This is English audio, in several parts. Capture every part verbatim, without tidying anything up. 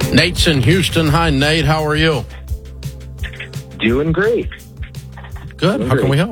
Nate's in Houston. Hi, Nate. How are you? Doing great. Good. Doing How great. can we help?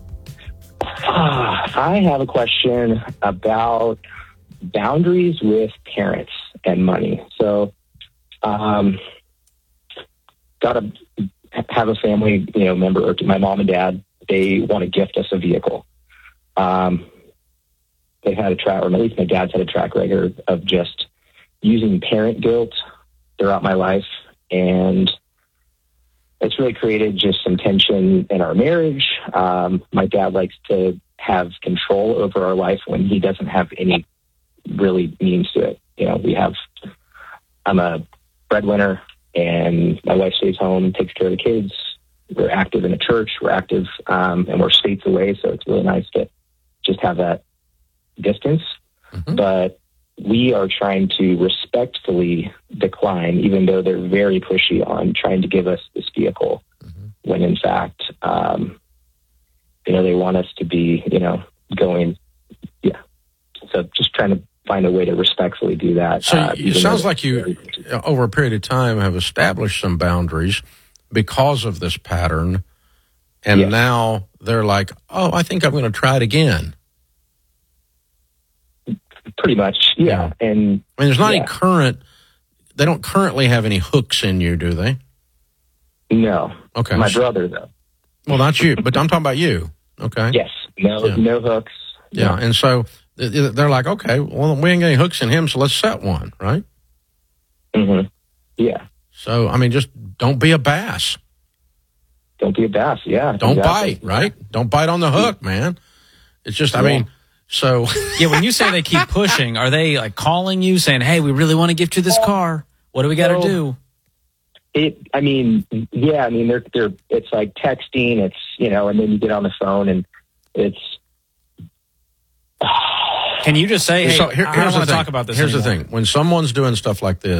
Uh, I have a question about boundaries with parents and money. So, um, got to have a family, you know, member, or my mom and dad. They want to gift us a vehicle. Um, they had a track, or at least my dad's had a track record of just using parent guilt throughout my life, and it's really created just some tension in our marriage. Um, my dad likes to have control over our life when he doesn't have any really means to it. You know, we have, I'm a breadwinner and my wife stays home, takes care of the kids. We're active in a church. We're active, um, and we're states away. So it's really nice to just have that distance. Mm-hmm. But we are trying to respectfully decline, even though they're very pushy on trying to give us this vehicle, mm-hmm. when in fact, um, you know, they want us to be, you know, going, yeah. So just trying to find a way to respectfully do that. So uh, it sounds like you, over a period of time, have established some boundaries because of this pattern. And yes. Now they're like, oh, I think I'm going to try it again. Pretty much, yeah. yeah. And I mean, there's not yeah. any current, they don't currently have any hooks in you, do they? No. Okay. My brother, though. Well, not you, but I'm talking about you. Okay. Yes. No, yeah. no hooks. Yeah. No. And so they're like, okay, well, we ain't got any hooks in him, so let's set one, right? Mm-hmm. Yeah. So, I mean, just don't be a bass. Don't be a bass, yeah. Don't exactly. bite, right? Yeah. Don't bite on the hook, man. It's just, I yeah. mean, so. Yeah, when you say they keep pushing, are they like calling you saying, hey, we really want to gift you this car. What do we got to so, do? It, I mean, yeah, I mean, they're, they're, it's like texting, it's, you know, and then you get on the phone and it's. Can you just say, hey, so here, I don't want to thing. talk about this Here's anymore. the thing. When someone's doing stuff like this,